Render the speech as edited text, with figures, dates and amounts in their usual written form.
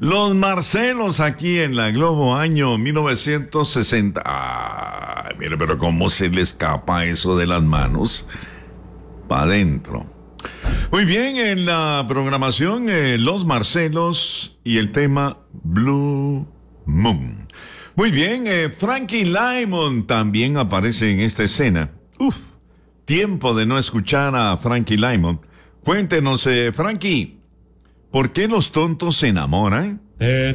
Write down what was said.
Los Marcelos aquí en la Globo, año 1960. Ay, mire, pero cómo se le escapa eso de las manos. Pa' adentro. Muy bien, en la programación, Los Marcelos y el tema Blue Moon. Muy bien, Frankie Lymon también aparece en esta escena. Tiempo de no escuchar a Frankie Lymon. Cuéntenos, Frankie, ¿por qué los tontos se enamoran?